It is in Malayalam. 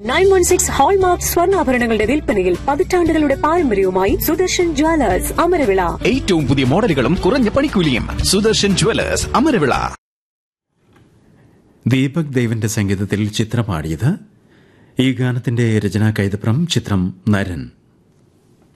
916 ഹോൾമാർക്ക് സ്വർണ്ണാഭരണങ്ങളുടെ വിൽപ്പനയിൽ പതിറ്റാണ്ടുകളുടെ പാരമ്പര്യവുമായി സുദർശൻ ജ്വല്ലേഴ്സ് അമരവിള. ഏറ്റവും പുതിയ മോഡലുകളും കുറഞ്ഞ പണിക്കൂലിയും. സുദർശൻ ജ്വല്ലേഴ്സ് അമരവിള. ദീപക് ദേവിന്റെ സംഗീതത്തിൽ ചിത്രം പാടിയത്. ഈ ഗാനത്തിന്റെ രചനാ കൈതപ്രം, ചിത്രം നരൻ.